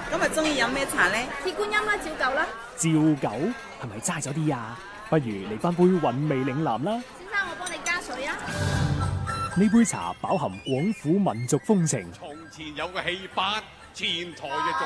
今日中意飲咩茶呢？ 鐵觀音啦，照舊啦。 照舊係咪齋咗啲啊？不如嚟翻杯韻味嶺南啦。 先生，我幫你加水啊。 呢杯茶飽含廣府民族風情。 從前有個戲班，前台嘅